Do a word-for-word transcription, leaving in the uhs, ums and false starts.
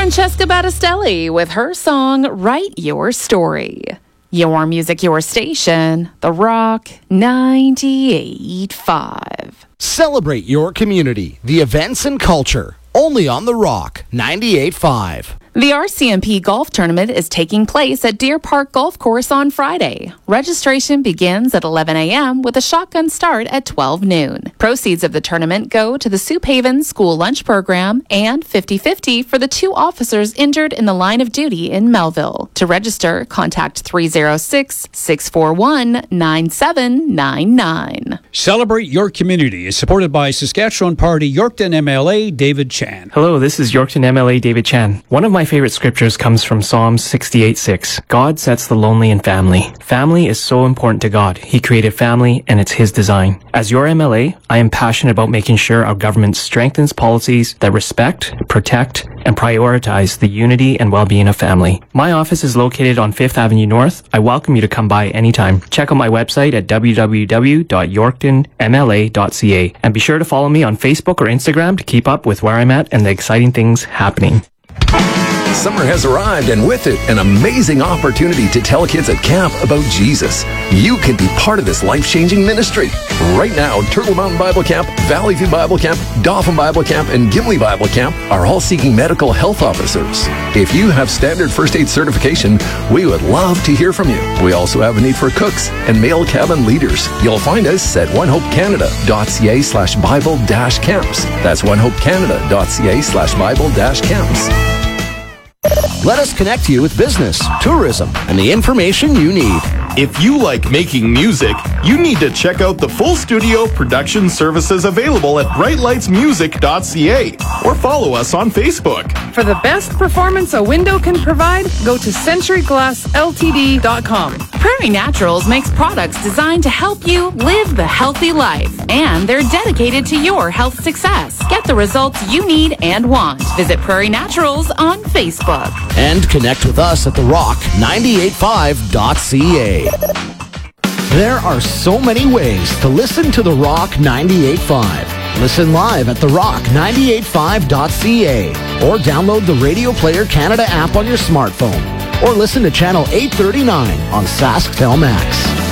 Francesca Battistelli with her song, Write Your Story. Your music, your station, The Rock ninety-eight point five. Celebrate your community, the events and culture, only on The Rock ninety-eight point five. The R C M P Golf Tournament is taking place at Deer Park Golf Course on Friday. Registration begins at eleven a.m. with a shotgun start at twelve noon. Proceeds of the tournament go to the Soup Haven School Lunch Program and fifty-fifty for the two officers injured in the line of duty in Melville. To register, contact three oh six, six four one, nine seven nine nine. Celebrate Your Community is supported by Saskatchewan Party Yorkton M L A David Chan. Hello, this is Yorkton M L A David Chan. One of my favorite scriptures comes from Psalm sixty-eight six. God sets the lonely in family. Family is so important to God. He created family and it's His design. As your M L A, I am passionate about making sure our government strengthens policies that respect, protect, and prioritize the unity and well-being of family. My office is located on Fifth Avenue North. I welcome you to come by anytime. Check out my website at w w w dot yorkton m l a dot c a and be sure to follow me on Facebook or Instagram to keep up with where I'm at and the exciting things happening. Summer has arrived, and with it, an amazing opportunity to tell kids at camp about Jesus. You can be part of this life-changing ministry. Right now, Turtle Mountain Bible Camp, Valley View Bible Camp, Dauphin Bible Camp, and Gimli Bible Camp are all seeking medical health officers. If you have standard first aid certification, we would love to hear from you. We also have a need for cooks and male cabin leaders. You'll find us at onehopecanada.ca slash Bible dash camps. That's onehopecanada.ca slash Bible dash camps. Let us connect you with business, tourism, and the information you need. If you like making music, you need to check out the full studio production services available at bright lights music dot c a or follow us on Facebook. For the best performance a window can provide, go to century glass l t d dot com. Prairie Naturals makes products designed to help you live the healthy life, and they're dedicated to your health success. Get the results you need and want. Visit Prairie Naturals on Facebook. And connect with us at the rock ninety-eight point five dot c a. There are so many ways to listen to The Rock ninety-eight point five. Listen live at the rock ninety-eight point five dot c a or download the Radio Player Canada app on your smartphone or listen to channel eight thirty-nine on SaskTel Max.